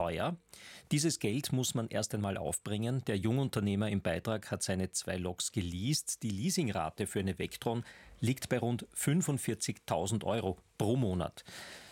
teuer. Dieses Geld muss man erst einmal aufbringen. Der Jungunternehmer im Beitrag hat seine 2 Loks geleast. Die Leasingrate für eine Vectron liegt bei rund 45.000 € pro Monat.